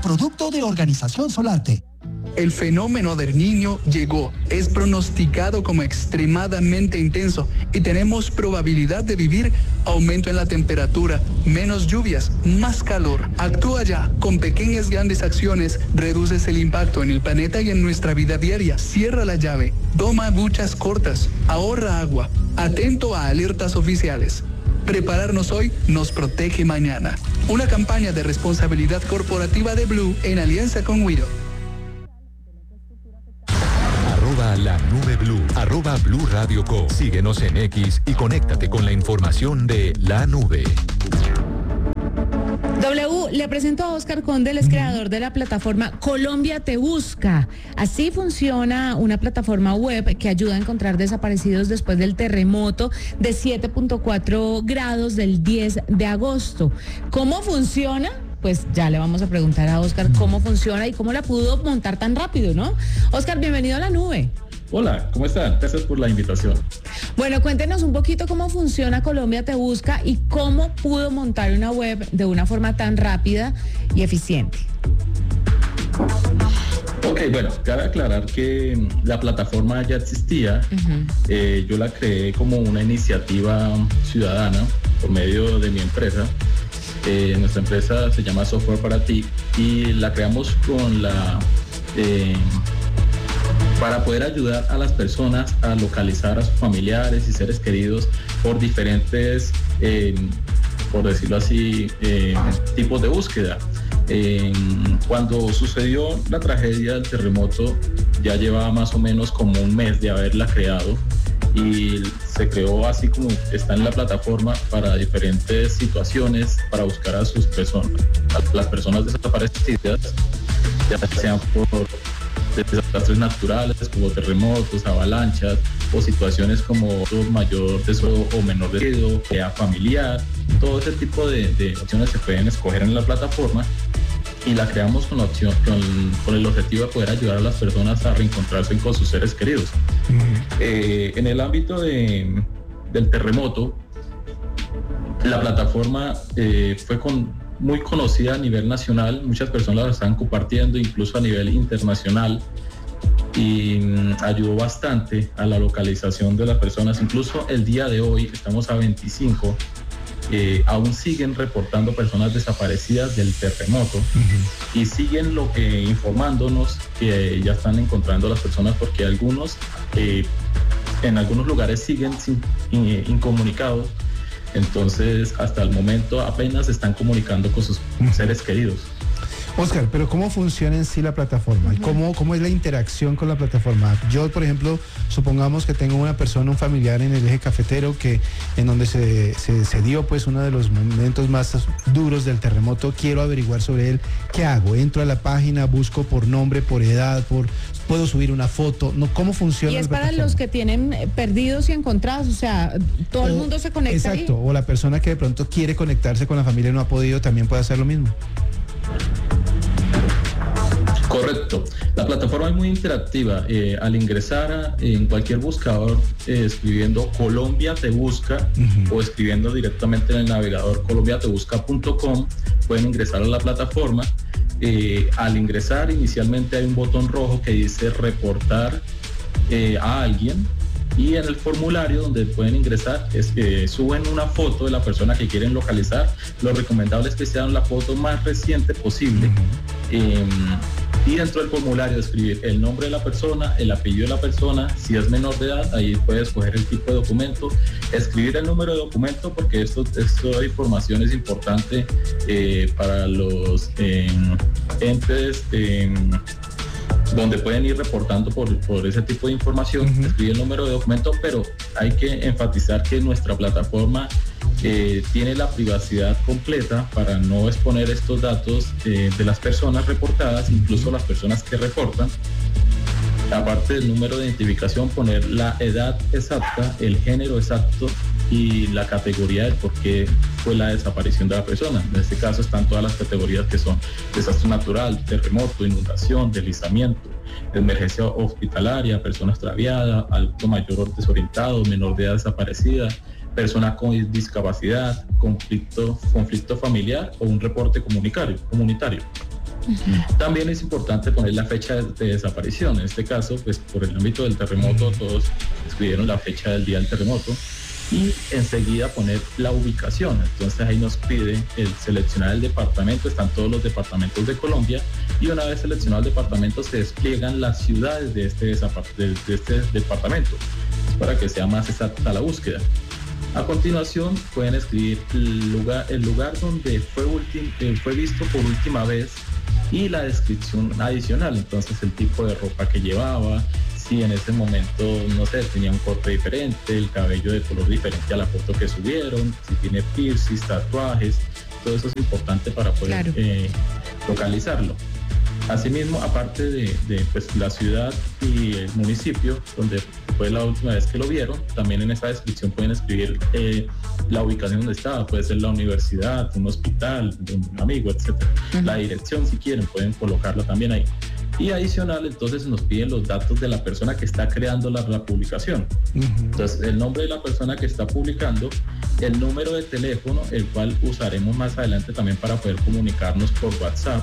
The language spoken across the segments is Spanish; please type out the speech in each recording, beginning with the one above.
producto de Organización Solarte. El fenómeno del Niño llegó, es pronosticado como extremadamente intenso y tenemos probabilidad de vivir aumento en la temperatura, menos lluvias, más calor. Actúa ya, con pequeñas grandes acciones, reduces el impacto en el planeta y en nuestra vida diaria. Cierra la llave, toma duchas cortas, ahorra agua, atento a alertas oficiales. Prepararnos hoy nos protege mañana. Una campaña de responsabilidad corporativa de Blue en alianza con Wido. La Nube Blue, @Blue Radio Co. Síguenos en X y conéctate con la información de La Nube. W, le presento a Oscar Conde, el creador de la plataforma Colombia Te Busca. Así funciona una plataforma web que ayuda a encontrar desaparecidos después del terremoto de 7.4 grados del 10 de agosto. ¿Cómo funciona? Pues ya le vamos a preguntar a Oscar cómo funciona y cómo la pudo montar tan rápido, ¿no? Oscar, bienvenido a La Nube. Hola, ¿cómo están? Gracias por la invitación. Bueno, cuéntenos un poquito cómo funciona Colombia Te Busca y cómo pudo montar una web de una forma tan rápida y eficiente. Ok, bueno, cabe aclarar que la plataforma ya existía. Yo la creé como una iniciativa ciudadana por medio de mi empresa. Nuestra empresa se llama Software para Ti y la creamos con para poder ayudar a las personas a localizar a sus familiares y seres queridos por diferentes, por decirlo así, tipos de búsqueda. Cuando sucedió la tragedia del terremoto, ya llevaba más o menos como un mes de haberla creado y se creó así como está en la plataforma para diferentes situaciones, para buscar a sus personas, a las personas desaparecidas, ya sean por desastres naturales como terremotos, avalanchas o situaciones como mayor deseo o menor deseo, familiar. Todo ese tipo de opciones se pueden escoger en la plataforma y la creamos con la opción, con el objetivo de poder ayudar a las personas a reencontrarse con sus seres queridos. En el ámbito del terremoto, la plataforma fue muy conocida a nivel nacional, muchas personas la están compartiendo, incluso a nivel internacional, y ayudó bastante a la localización de las personas. Incluso el día de hoy, estamos a 25, aún siguen reportando personas desaparecidas del terremoto y siguen informándonos que ya están encontrando a las personas, porque algunos en algunos lugares siguen incomunicados. Entonces, hasta el momento apenas se están comunicando con sus seres queridos. Oscar, pero ¿cómo funciona en sí la plataforma? ¿Cómo es la interacción con la plataforma? Yo, por ejemplo, supongamos que tengo una persona, un familiar en el eje cafetero en donde se dio pues uno de los momentos más duros del terremoto. Quiero averiguar sobre él. ¿Qué hago? Entro a la página, busco por nombre, por edad, puedo subir una foto. No, ¿cómo funciona? Y es para los que tienen perdidos y encontrados, o sea, todo el mundo se conecta. Exacto, ahí. O la persona que de pronto quiere conectarse con la familia y no ha podido, también puede hacer lo mismo. Correcto. La plataforma es muy interactiva. Al ingresar en cualquier buscador, escribiendo Colombia Te Busca o escribiendo directamente en el navegador colombiatebusca.com, pueden ingresar a la plataforma. Al ingresar, inicialmente hay un botón rojo que dice reportar a alguien, y en el formulario donde pueden ingresar suben una foto de la persona que quieren localizar. Lo recomendable es que sean la foto más reciente posible. Y dentro del formulario escribir el nombre de la persona, el apellido de la persona, si es menor de edad, ahí puedes escoger el tipo de documento, escribir el número de documento, porque esto de información es importante para los entes donde pueden ir reportando por ese tipo de información. Escribir el número de documento, pero hay que enfatizar que nuestra plataforma tiene la privacidad completa para no exponer estos datos de las personas reportadas, incluso las personas que reportan. Aparte del número de identificación, poner la edad exacta, el género exacto y la categoría de por qué fue la desaparición de la persona. En este caso están todas las categorías que son desastre natural, terremoto, inundación, deslizamiento, emergencia hospitalaria, persona extraviada, adulto mayor desorientado, menor de edad desaparecida, persona con discapacidad, conflicto familiar o un reporte comunitario. También es importante poner la fecha de desaparición. En este caso, pues por el ámbito del terremoto, todos escribieron la fecha del día del terremoto y enseguida poner la ubicación. Entonces ahí nos pide el seleccionar el departamento, están todos los departamentos de Colombia, y una vez seleccionado el departamento se despliegan las ciudades de este departamento para que sea más exacta la búsqueda. A continuación pueden escribir el lugar donde fue visto por última vez y la descripción adicional, entonces el tipo de ropa que llevaba, si en ese momento, no sé, tenía un corte diferente, el cabello de color diferente a la foto que subieron, si tiene piercings, tatuajes, todo eso es importante para poder localizarlo. Asimismo, aparte de pues, la ciudad y el municipio donde fue la última vez que lo vieron, también en esta descripción pueden escribir la ubicación donde estaba, puede ser la universidad, un hospital, un amigo, etc. La dirección, si quieren, pueden colocarla también ahí. Y adicional, entonces nos piden los datos de la persona que está creando la publicación. Entonces, el nombre de la persona que está publicando, el número de teléfono, el cual usaremos más adelante también para poder comunicarnos por WhatsApp,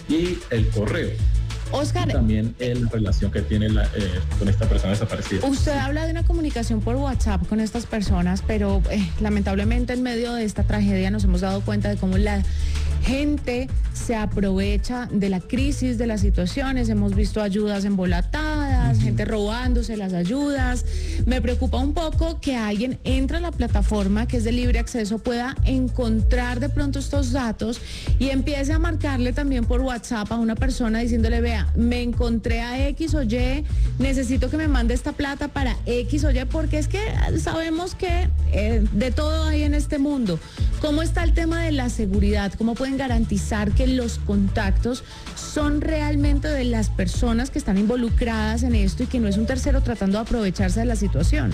y el correo. Oscar, y también la relación que tiene con esta persona desaparecida. Usted habla de una comunicación por WhatsApp con estas personas, pero lamentablemente en medio de esta tragedia nos hemos dado cuenta de cómo la gente se aprovecha de la crisis, de las situaciones. Hemos visto ayudas embolatadas, gente robándose las ayudas. Me preocupa un poco que alguien entre a la plataforma que es de libre acceso, pueda encontrar de pronto estos datos y empiece a marcarle también por WhatsApp a una persona diciéndole: vea, me encontré a X o Y, necesito que me mande esta plata para X o Y, porque es que sabemos que de todo hay en este mundo. ¿Cómo está el tema de la seguridad? ¿Cómo pueden garantizar que los contactos son realmente de las personas que están involucradas en esto y que no es un tercero tratando de aprovecharse de la situación?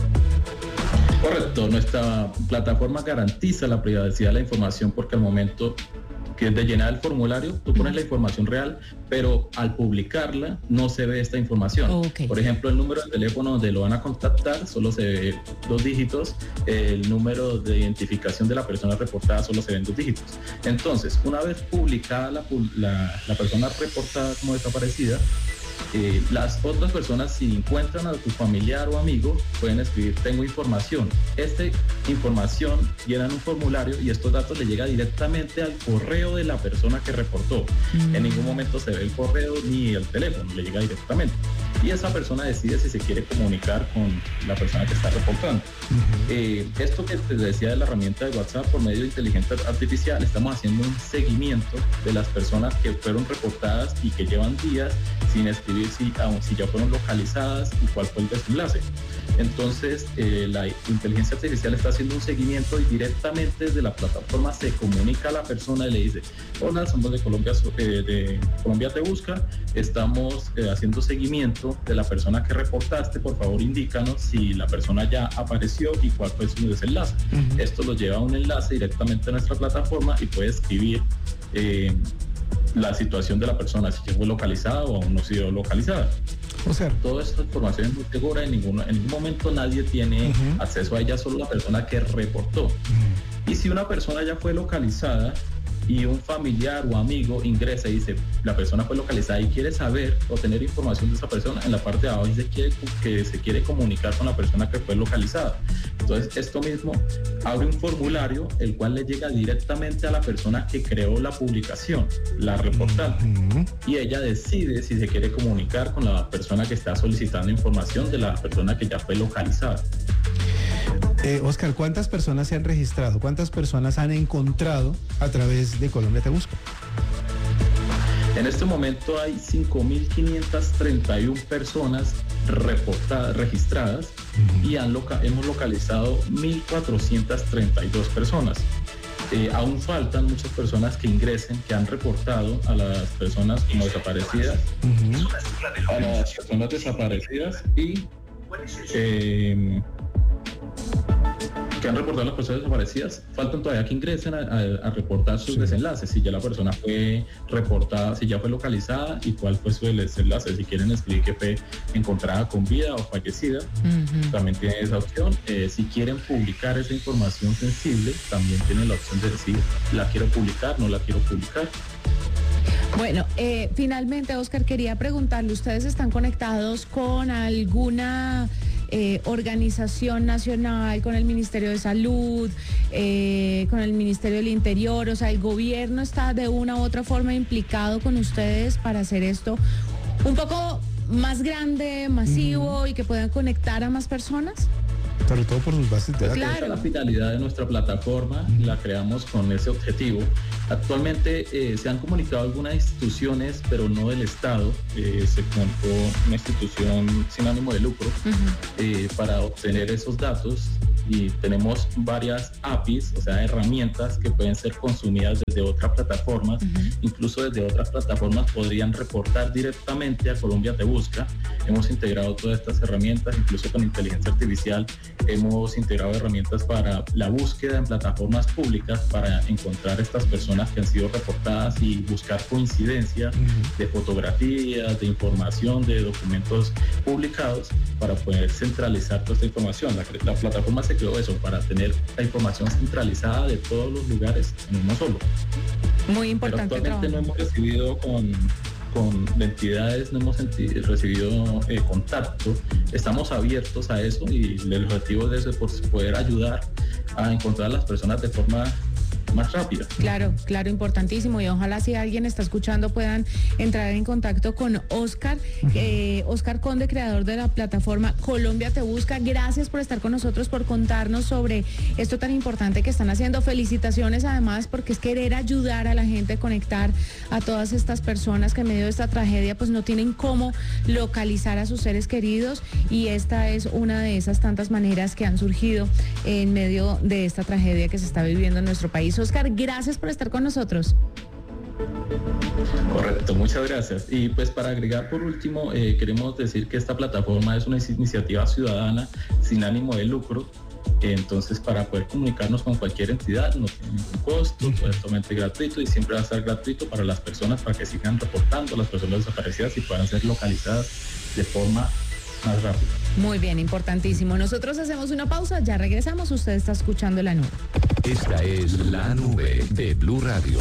Correcto, nuestra plataforma garantiza la privacidad de la información, porque al momento que es de llenar el formulario, tú pones la información real, pero al publicarla no se ve esta información. Okay. Por ejemplo, el número de teléfono donde lo van a contactar solo se ve 2 dígitos, el número de identificación de la persona reportada solo se ven 2 dígitos. Entonces, una vez publicada la persona reportada como desaparecida, las otras personas, si encuentran a tu familiar o amigo, pueden escribir: tengo información. Esta información llenan un formulario y estos datos le llega directamente al correo de la persona que reportó. En ningún momento se ve el correo ni el teléfono, le llega directamente. Y esa persona decide si se quiere comunicar con la persona que está reportando. Esto que te decía de la herramienta de WhatsApp, por medio de inteligencia artificial, estamos haciendo un seguimiento de las personas que fueron reportadas y que llevan días sin escribir si ya fueron localizadas y cuál fue el desenlace. Entonces, la inteligencia artificial está haciendo un seguimiento y directamente desde la plataforma se comunica a la persona y le dice: hola, somos de Colombia Te Busca, estamos haciendo seguimiento de la persona que reportaste, por favor indícanos si la persona ya apareció y cuál fue su desenlace. Esto lo lleva a un enlace directamente a nuestra plataforma y puede escribir la situación de la persona, si ya fue localizada o aún no ha sido localizada. O sea, toda esta información es muy segura, en ningún momento nadie tiene acceso a ella, solo la persona que reportó. Y si una persona ya fue localizada y un familiar o amigo ingresa y dice: la persona fue localizada, y quiere saber o tener información de esa persona, en la parte de abajo dice que se quiere comunicar con la persona que fue localizada. Entonces, esto mismo abre un formulario, el cual le llega directamente a la persona que creó la publicación, la reportante, y ella decide si se quiere comunicar con la persona que está solicitando información de la persona que ya fue localizada. Oscar, ¿cuántas personas se han registrado? ¿Cuántas personas han encontrado a través de Colombia Te Busca? En este momento hay 5.531 personas registradas y hemos localizado 1.432 personas. Aún faltan muchas personas que ingresen, que han reportado a las personas como desaparecidas, a las personas desaparecidas y que han reportado a las personas desaparecidas. Faltan todavía que ingresen a reportar sus desenlaces, si ya la persona fue reportada, si ya fue localizada y cuál fue su desenlace. Si quieren escribir que fue encontrada con vida o fallecida, también tienen esa opción. Si quieren publicar esa información sensible, también tienen la opción de decir: la quiero publicar, no la quiero publicar. Bueno, finalmente, Oscar, quería preguntarle, ¿ustedes están conectados con alguna organización nacional, con el Ministerio de Salud, con el Ministerio del Interior? O sea, ¿el gobierno está de una u otra forma implicado con ustedes para hacer esto un poco más grande, masivo y que puedan conectar a más personas? Sobre todo por sus bases de datos. Esa es la finalidad de nuestra plataforma, la creamos con ese objetivo. Actualmente se han comunicado algunas instituciones, pero no del Estado. Se comunicó una institución sin ánimo de lucro para obtener esos datos, y tenemos varias APIs, o sea, herramientas que pueden ser consumidas desde otras plataformas. Incluso desde otras plataformas podrían reportar directamente a Colombia Te Busca. Hemos integrado todas estas herramientas, incluso con inteligencia artificial. Hemos integrado herramientas para la búsqueda en plataformas públicas para encontrar estas personas que han sido reportadas y buscar coincidencias de fotografías, de información, de documentos publicados, para poder centralizar toda esta información. La plataforma se creó eso, para tener la información centralizada de todos los lugares en uno solo. Muy importante. Pero actualmente no hemos recibido con entidades, no hemos recibido contacto. Estamos abiertos a eso, y el objetivo de eso es poder ayudar a encontrar a las personas de forma más rápida. Claro, importantísimo, y ojalá, si alguien está escuchando, puedan entrar en contacto con Oscar, Oscar Conde, creador de la plataforma Colombia Te Busca. Gracias por estar con nosotros, por contarnos sobre esto tan importante que están haciendo. Felicitaciones además, porque es querer ayudar a la gente, conectar a todas estas personas que en medio de esta tragedia pues no tienen cómo localizar a sus seres queridos, y esta es una de esas tantas maneras que han surgido en medio de esta tragedia que se está viviendo en nuestro país. Oscar, gracias por estar con nosotros. Correcto, muchas gracias. Y pues para agregar por último, queremos decir que esta plataforma es una iniciativa ciudadana sin ánimo de lucro. Entonces, para poder comunicarnos con cualquier entidad no tiene ningún costo, es totalmente gratuito, y siempre va a estar gratuito para las personas, para que sigan reportando a las personas desaparecidas y puedan ser localizadas de forma más rápida. Muy bien, importantísimo. Nosotros hacemos una pausa, ya regresamos. Usted está escuchando La Nube. Esta es La Nube de Blue Radio.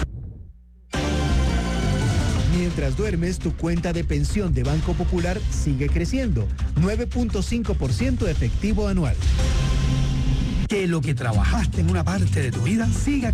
Mientras duermes, tu cuenta de pensión de Banco Popular sigue creciendo, 9.5% efectivo anual. Que lo que trabajaste en una parte de tu vida siga